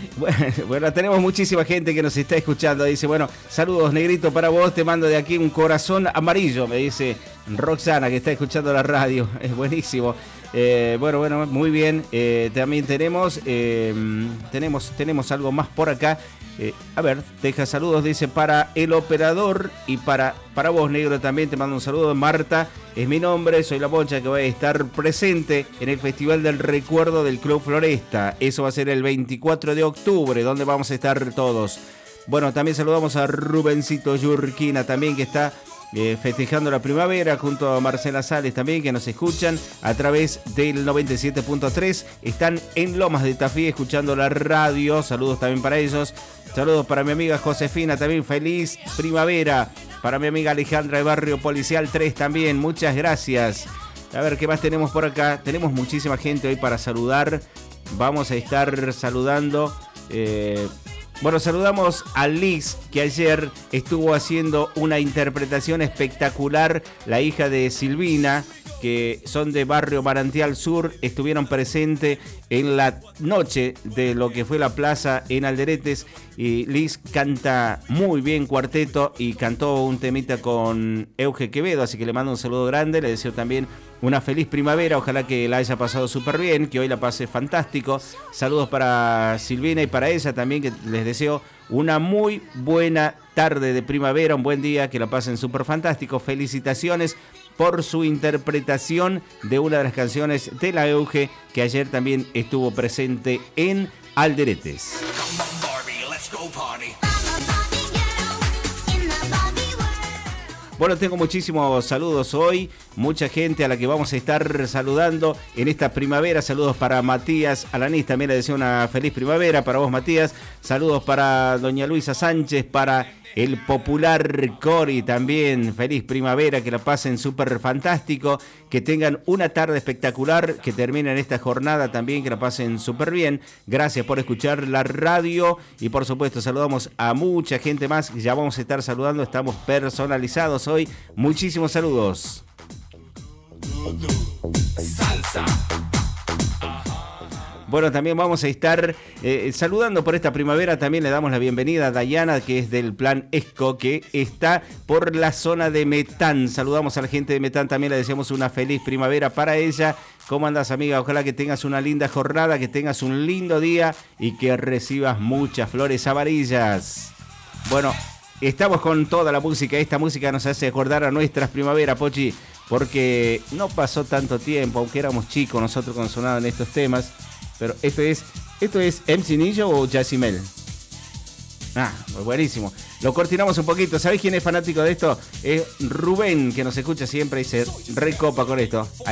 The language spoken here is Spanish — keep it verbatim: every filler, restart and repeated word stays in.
Bueno, bueno, tenemos muchísima gente que nos está escuchando. Dice, bueno, saludos, Negrito, para vos. Te mando de aquí un corazón amarillo, me dice Roxana, que está escuchando la radio. Es buenísimo. Eh, bueno, bueno, muy bien. Eh, también tenemos, eh, tenemos, tenemos algo más por acá. Eh, a ver, deja saludos, dice, para el operador y para, para vos, Negro, también te mando un saludo. Marta es mi nombre, soy la Poncha, que voy a estar presente en el Festival del Recuerdo del Club Floresta. Eso va a ser el veinticuatro de octubre, donde vamos a estar todos. Bueno, también saludamos a Rubencito Yurquina también, que está eh, festejando la primavera, junto a Marcela Sales también, que nos escuchan a través del noventa y siete punto tres. Están en Lomas de Tafí escuchando la radio. Saludos también para ellos. Saludos para mi amiga Josefina también, feliz primavera. Para mi amiga Alejandra de Barrio Policial tres también, muchas gracias. A ver, ¿qué más tenemos por acá? Tenemos muchísima gente hoy para saludar. Vamos a estar saludando. Eh, bueno, saludamos a Liz, que ayer estuvo haciendo una interpretación espectacular. La hija de Silvina, que son de Barrio Manantial Sur, estuvieron presentes en la noche de lo que fue la plaza en Alderetes. Y Liz canta muy bien cuarteto y cantó un temita con Euge Quevedo, así que le mando un saludo grande. Le deseo también una feliz primavera, ojalá que la haya pasado súper bien, que hoy la pase fantástico. Saludos para Silvina y para ella también, que les deseo una muy buena tarde de primavera, un buen día, que la pasen súper fantástico. Felicitaciones por su interpretación de una de las canciones de la Euge, que ayer también estuvo presente en Alderetes. Bueno, tengo muchísimos saludos hoy, mucha gente a la que vamos a estar saludando en esta primavera. Saludos para Matías Alanís, también le deseo una feliz primavera para vos, Matías. Saludos para doña Luisa Sánchez, para el popular Cori también, feliz primavera, que la pasen súper fantástico, que tengan una tarde espectacular, que terminen esta jornada también, que la pasen súper bien. Gracias por escuchar la radio y por supuesto saludamos a mucha gente más, ya vamos a estar saludando, estamos personalizados hoy. Muchísimos saludos. Salsa. Bueno, también vamos a estar eh, saludando por esta primavera. También le damos la bienvenida a Dayana, que es del Plan ESCO, que está por la zona de Metán. Saludamos a la gente de Metán, también le deseamos una feliz primavera para ella. ¿Cómo andas, amiga? Ojalá que tengas una linda jornada, que tengas un lindo día y que recibas muchas flores amarillas. Bueno, estamos con toda la música. Esta música nos hace acordar a nuestras primaveras, Pochi, porque no pasó tanto tiempo, aunque éramos chicos nosotros cuando sonaban estos temas. Pero esto es, esto es M C Nillo o Yacimel. Ah, buenísimo. Lo cortinamos un poquito. ¿Sabés quién es fanático de esto? Es Rubén, que nos escucha siempre y se recopa con esto. Ahí